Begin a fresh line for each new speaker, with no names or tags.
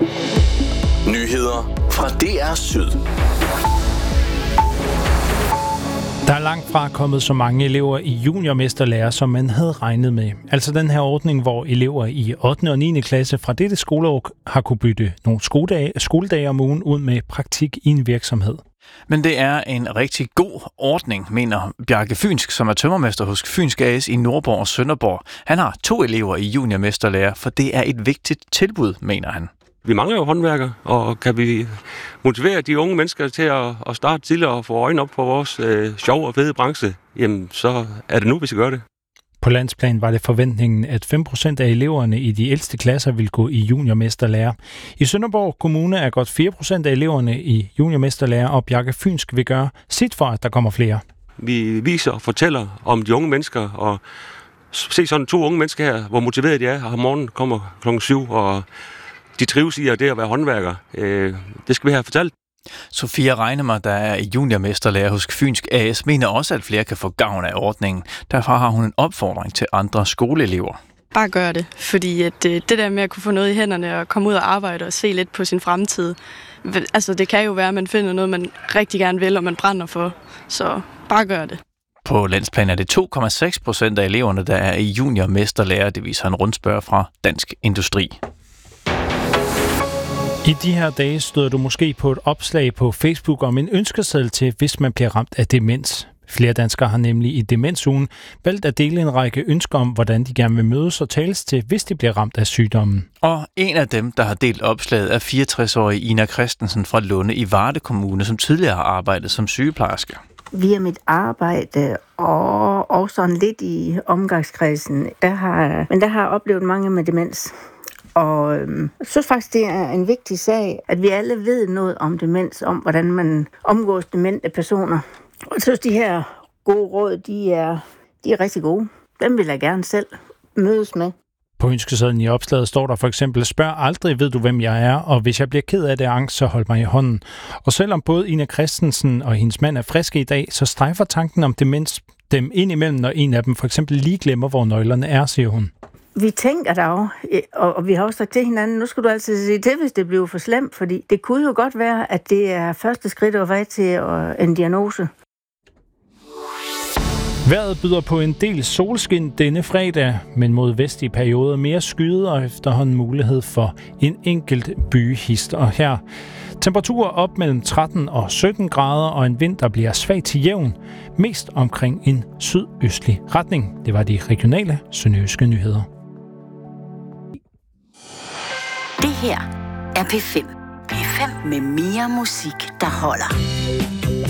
Nyheder fra DR Syd.
Der er langt fra kommet så mange elever i juniormesterlærer, som man havde regnet med. Altså den her ordning, hvor elever i 8. og 9. klasse fra dette skoleår har kunne bytte nogle skoledage om ugen ud med praktik i en virksomhed.
Men det er en rigtig god ordning, mener Bjarke Fynsk, som er tømmermester hos Fynsk AS i Nordborg og Sønderborg. Han har 2 elever i juniormesterlærer, for det er et vigtigt tilbud, mener han.
Vi mangler jo håndværkere, og kan vi motivere de unge mennesker til at starte tidligere og få øjnene op på vores sjov og fede branche, jamen så er det nu, vi skal gøre det.
På landsplan var det forventningen, at 5% af eleverne i de ældste klasser vil gå i juniormesterlærer. I Sønderborg Kommune er godt 4% af eleverne i juniormesterlærer, og Bjarke Fynsk vil gøre sit for, at der kommer flere.
Vi viser og fortæller om de unge mennesker, og se sådan 2 unge mennesker her, hvor motiverede de er, og om morgenen kommer kl. 7, og de trives i det at være håndværker. Det skal vi have fortalt.
Sofia Reinemer, der er juniormesterlærer hos Fynsk AS, mener også, at flere kan få gavn af ordningen. Derfor har hun en opfordring til andre skoleelever.
Bare gør det, fordi at det der med at kunne få noget i hænderne og komme ud og arbejde og se lidt på sin fremtid, altså det kan jo være, at man finder noget, man rigtig gerne vil, og man brænder for. Så bare gør det.
På landsplan er det 2,6% af eleverne, der er i juniormesterlærer, det viser en rundspørg fra Dansk Industri.
I de her dage støder du måske på et opslag på Facebook om en ønskeseddel til, hvis man bliver ramt af demens. Flere danskere har nemlig i demensugen valgt at dele en række ønsker om, hvordan de gerne vil mødes og tales til, hvis de bliver ramt af sygdommen.
Og en af dem, der har delt opslaget, er 64-årige Ina Christensen fra Lunde i Varde Kommune, som tidligere har arbejdet som sygeplejerske.
Via mit arbejde og sådan lidt i omgangskredsen, der har jeg oplevet mange med demens. Og jeg synes faktisk, det er en vigtig sag, at vi alle ved noget om demens, om hvordan man omgås demente personer. Og jeg synes, de her gode råd, de er rigtig gode. Dem vil jeg gerne selv mødes med.
På ønskesedlen i opslaget står der for eksempel: spørg aldrig, ved du hvem jeg er, og hvis jeg bliver ked af det angst, så hold mig i hånden. Og selvom både Ina Christensen og hendes mand er friske i dag, så strejfer tanken om demens dem ind imellem, når en af dem for eksempel lige glemmer, hvor nøglerne er, siger hun.
Vi tænker dog, og vi har også sagt til hinanden, nu skal du altid sige til, hvis det bliver for slemt, fordi det kunne jo godt være, at det er første skridt og vej til en diagnose.
Vejret byder på en del solskin denne fredag, men mod vest i perioder mere skyet og efterhånden mulighed for en enkelt byhist. Og her temperaturer op mellem 13 og 17 grader og en vind, der bliver svag til jævn, mest omkring en sydøstlig retning. Det var de regionale sønderjyske nyheder.
Det her er P5. P5 med mere musik, der holder.